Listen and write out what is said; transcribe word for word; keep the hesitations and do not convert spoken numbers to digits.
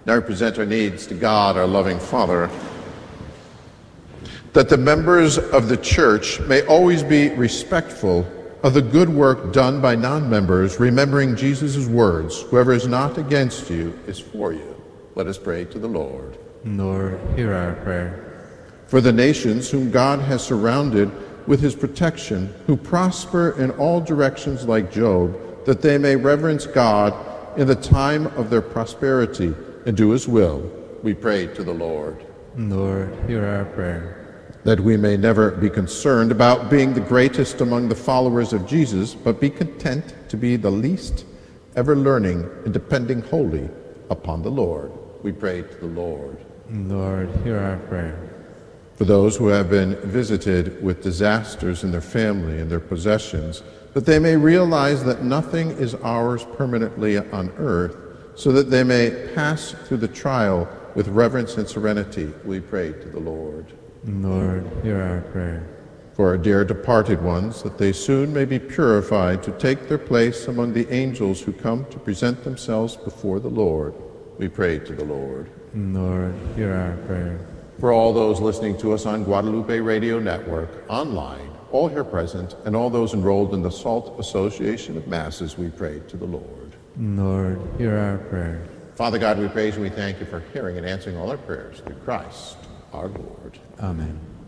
Now we present our needs to God, our loving Father, that the members of the Church may always be respectful of the good work done by non-members, remembering Jesus' words, "Whoever is not against you is for you." Let us pray to the Lord. Lord, hear our prayer. For the nations whom God has surrounded with his protection, who prosper in all directions like Job, that they may reverence God in the time of their prosperity and do his will, we pray to the Lord. Lord, hear our prayer. That we may never be concerned about being the greatest among the followers of Jesus, but be content to be the least, ever learning and depending wholly upon the Lord. We pray to the Lord. Lord, hear our prayer. For those who have been visited with disasters in their family and their possessions, that they may realize that nothing is ours permanently on earth, so that they may pass through the trial with reverence and serenity, we pray to the Lord. Lord, hear our prayer. For our dear departed ones, that they soon may be purified to take their place among the angels who come to present themselves before the Lord, we pray to the Lord. Lord, hear our prayer. For all those listening to us on Guadalupe Radio Network, online, all here present, and all those enrolled in the SALT Association of Masses, we pray to the Lord. Lord, hear our prayer. Father God, we praise and we thank you for hearing and answering all our prayers through Christ our Lord. Amen.